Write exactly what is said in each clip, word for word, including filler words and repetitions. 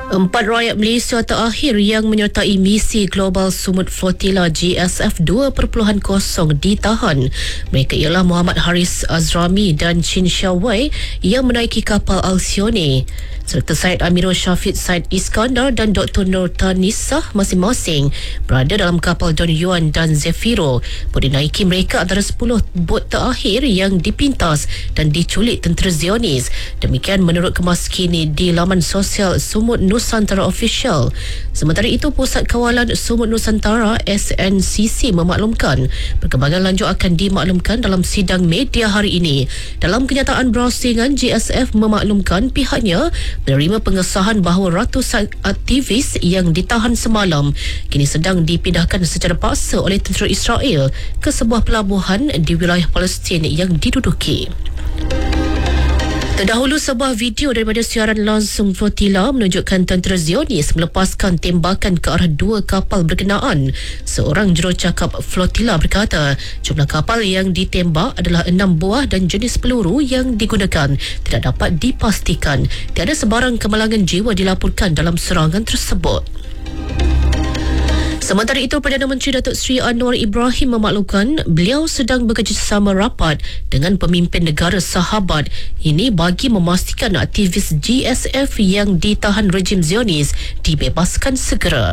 Empat rakyat Malaysia terakhir yang menyertai misi Global Sumut Flotilla G S F dua titik kosong ditahan. Mereka ialah Muhammad Haris Azrami dan Chin Xiao Wei yang menaiki kapal Alcyone, serta Syed Amirul Syafiq Syed Iskandar dan Doktor Nur Tanisah masing-masing berada dalam kapal Don Yuan dan Zefiro. Boleh naiki mereka antara sepuluh bot terakhir yang dipintas dan diculik tentera Zionis. Demikian menurut kemas kini di laman sosial Sumut Nusantara Official. Sementara itu, Pusat Kawalan Sumut Nusantara S N C C memaklumkan perkembangan lanjut akan dimaklumkan dalam sidang media hari ini. Dalam kenyataan browsingan, G S F memaklumkan pihaknya menerima pengesahan bahawa ratusan aktivis yang ditahan semalam kini sedang dipindahkan secara paksa oleh tentera Israel ke sebuah pelabuhan di wilayah Palestin yang diduduki. Terdahulu, sebuah video daripada siaran langsung flotilla menunjukkan tentera Zionis melepaskan tembakan ke arah dua kapal berkenaan. Seorang jurucakap flotilla berkata jumlah kapal yang ditembak adalah enam buah dan jenis peluru yang digunakan tidak dapat dipastikan. Tiada sebarang kemalangan jiwa dilaporkan dalam serangan tersebut. Sementara itu, Perdana Menteri Datuk Seri Anwar Ibrahim memaklumkan beliau sedang bekerjasama rapat dengan pemimpin negara sahabat ini bagi memastikan aktivis G S F yang ditahan rejim Zionis dibebaskan segera.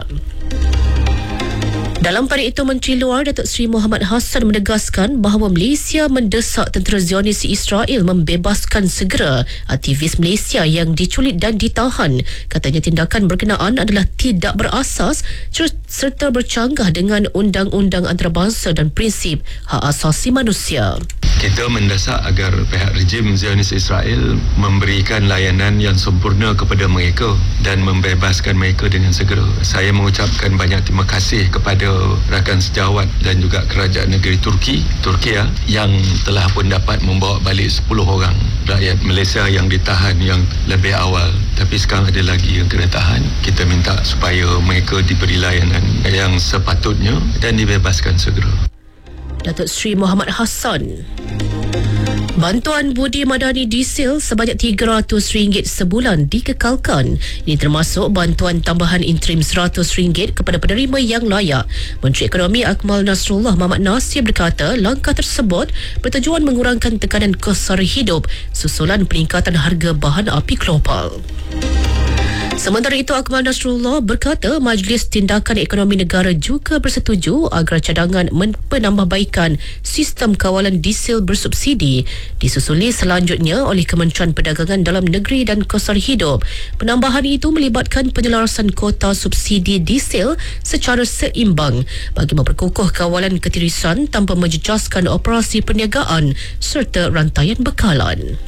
Dalam pada itu, Menteri Luar Datuk Seri Muhammad Hassan menegaskan bahawa Malaysia mendesak tentera Zionis Israel membebaskan segera aktivis Malaysia yang diculik dan ditahan. Katanya tindakan berkenaan adalah tidak berasas serta bercanggah dengan undang-undang antarabangsa dan prinsip hak asasi manusia. Kita mendesak agar pihak rejim Zionis Israel memberikan layanan yang sempurna kepada mereka dan membebaskan mereka dengan segera. Saya mengucapkan banyak terima kasih kepada rakan sejawat dan juga kerajaan negeri Turki, Turki yang telah pun dapat membawa balik sepuluh orang rakyat Malaysia yang ditahan yang lebih awal. Tapi sekarang ada lagi yang kena tahan. Kita minta supaya mereka diberi layanan yang sepatutnya dan dibebaskan segera. Datuk Seri Muhammad Hassan. Bantuan budi madani diesel sebanyak tiga ratus ringgit sebulan dikekalkan. Ini termasuk bantuan tambahan interim seratus ringgit kepada penerima yang layak. Menteri Ekonomi Akmal Nasrullah Mahmad Nasir berkata langkah tersebut bertujuan mengurangkan tekanan kos sara hidup susulan peningkatan harga bahan api global. Sementara itu, Akmal Nasrullah berkata Majlis Tindakan Ekonomi Negara juga bersetuju agar cadangan penambahbaikan sistem kawalan diesel bersubsidi disusuli selanjutnya oleh Kementerian Perdagangan Dalam Negeri dan Kos Sara Hidup. Penambahan itu melibatkan penyelarasan kota subsidi diesel secara seimbang bagi memperkukuh kawalan ketirisan tanpa menjejaskan operasi perniagaan serta rantaian bekalan.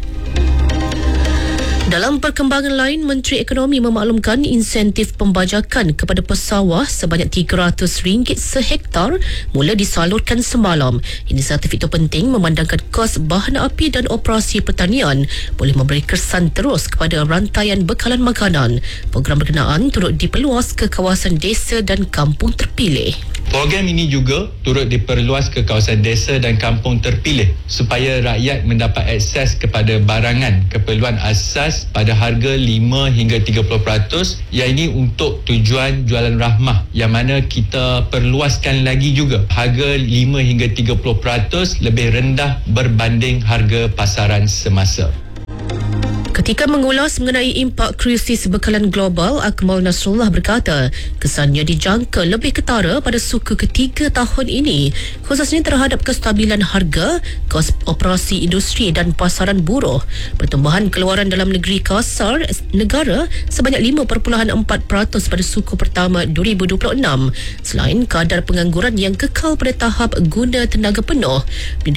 Dalam perkembangan lain, Menteri Ekonomi memaklumkan insentif pembajakan kepada pesawah sebanyak tiga ratus ringgit sehektar mula disalurkan semalam. Inisiatif itu penting memandangkan kos bahan api dan operasi pertanian boleh memberi kesan terus kepada rantaian bekalan makanan. Program berkenaan turut diperluas ke kawasan desa dan kampung terpilih. Program ini juga turut diperluas ke kawasan desa dan kampung terpilih supaya rakyat mendapat akses kepada barangan keperluan asas pada harga lima hingga tiga puluh peratus, yang ini untuk tujuan jualan rahmah, yang mana kita perluaskan lagi juga harga lima hingga tiga puluh peratus lebih rendah berbanding harga pasaran semasa. Ketika mengulas mengenai impak krisis bekalan global, Akmal Nasrullah berkata kesannya dijangka lebih ketara pada suku ketiga tahun ini, khususnya terhadap kestabilan harga, kos operasi industri dan pasaran buruh. Pertumbuhan keluaran dalam negeri kasar negara sebanyak lima perpuluhan empat peratus pada suku pertama dua ribu dua puluh enam. Selain kadar pengangguran yang kekal pada tahap guna tenaga penuh,